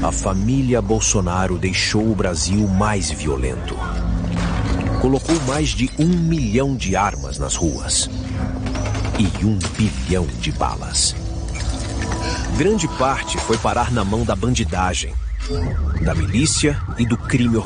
a família Bolsonaro deixou o Brasil mais violento. Colocou mais de 1 milhão de armas nas ruas e 1 bilhão de balas. Grande parte foi parar na mão da bandidagem, da milícia e do crime organizado.